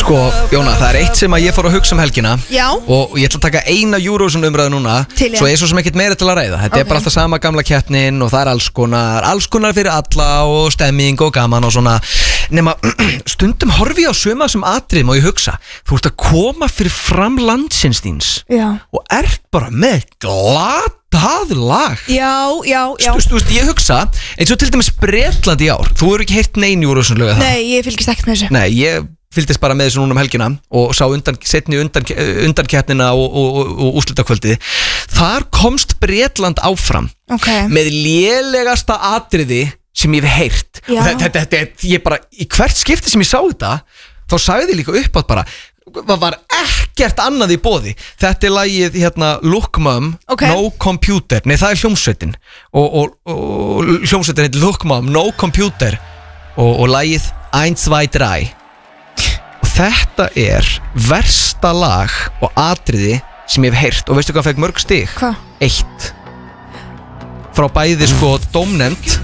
Sko, Jóna, það eitt sem að ég fór að hugsa helgina. Já. Og ég ætla að taka eina Eurovision umræðu núna. Svo svo sem ekkert meira til að ræða. Þetta bara alltaf sama gamla keppnin og það alls konar fyrir alla og stemming og gaman og svona. Nema, stundum horfi ég á suma sem atriðum og ég hugsa, þú ert að koma fyrir fram landsins þíns. Já. Og ert bara með glatað lag. Já. Þú veist, ég hugsa, eins og til dæmis Bretland í ár. Þú hefur ekki heyrt nein Eurovision lög það. Nei, ég fylgist ekkert með þessu. Nei, ég fylgdist bara með þessu núna helgina og sá setni undankeppnina og úrslitakvöldið. Þar komst Bretland áfram með lélegasta atriði sem ég hef heyrt. Þetta, ég bara, í hvert skipti sem ég sá þetta, þá sagði ég líka upp átt bara, það var ekkert annað í boði. Þetta lagið Look Mum, No Computer. Nei, það hljómsveitin og hljómsveitin heitir Look Mum, No Computer og lagið 1, 2, 3. Og þetta versta lag og atriði sem ég hef heyrt. Og veistu hvað fekk mörg stig? Hvað? 1 frá bæði dómnefnd